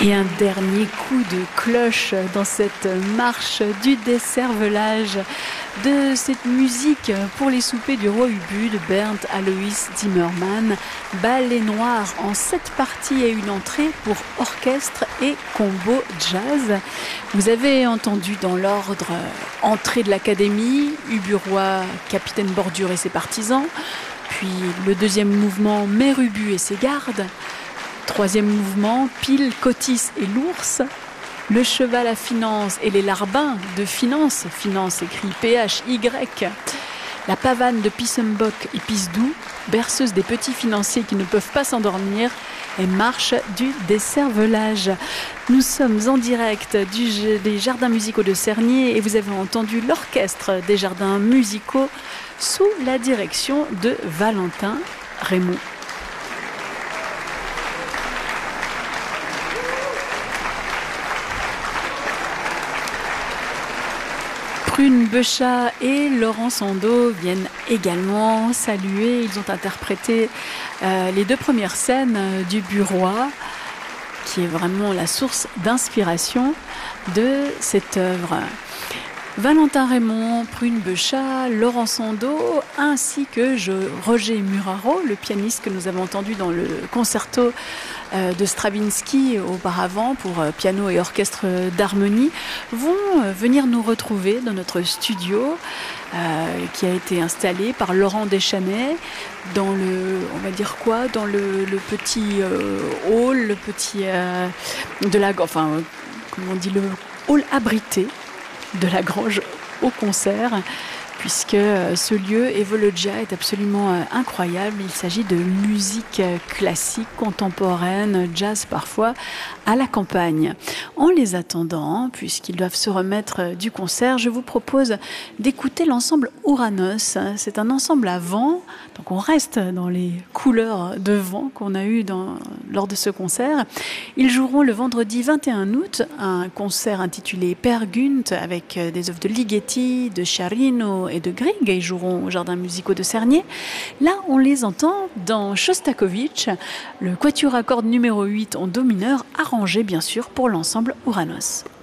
Et un dernier coup de cloche dans cette marche du décervelage de cette musique pour les soupers du roi Ubu de Bernd Alois Zimmermann. Ballet noir en 7 parties et une entrée pour orchestre et combo jazz. Vous avez entendu dans l'ordre entrée de l'académie, Ubu-Roi, capitaine Bordure et ses partisans, puis le deuxième mouvement Mère Ubu et ses gardes. Troisième mouvement, Pile, Cotis et l'ours. Le cheval à finance et les larbins de finance. Finance écrit P-H-Y. La pavane de Pissembock et Pisdou, berceuse des petits financiers qui ne peuvent pas s'endormir, et marche du décervelage. Nous sommes en direct des Jardins musicaux de Cernier et vous avez entendu l'orchestre des Jardins musicaux sous la direction de Valentin Raymond. Prune Beuchat et Laurent Sandeau viennent également saluer. Ils ont interprété les 2 premières scènes d'Ubu-Roi, qui est vraiment la source d'inspiration de cette œuvre. Valentin Raymond, Prune Beuchat, Laurent Sandeau, ainsi que Roger Muraro, le pianiste que nous avons entendu dans le concerto de Stravinsky auparavant pour piano et orchestre d'harmonie, vont venir nous retrouver dans notre studio qui a été installé par Laurent Deschanais dans dans le petit hall, le petit le hall abrité de la Grange au concert, puisque ce lieu, Evolugia, est absolument incroyable. Il s'agit de musique classique, contemporaine, jazz parfois, à la campagne. En les attendant, puisqu'ils doivent se remettre du concert, je vous propose d'écouter l'ensemble Ouranos. C'est un ensemble à vent, donc on reste dans les couleurs de vent qu'on a eues lors de ce concert. Ils joueront le vendredi 21 août un concert intitulé Per Gunt avec des œuvres de Ligeti, de Charino et de Grieg. Ils joueront aux Jardins musicaux de Cernier. Là, on les entend dans Shostakovich, le quatuor à cordes numéro 8 en do mineur, arrangé bien sûr pour l'ensemble Ouranos.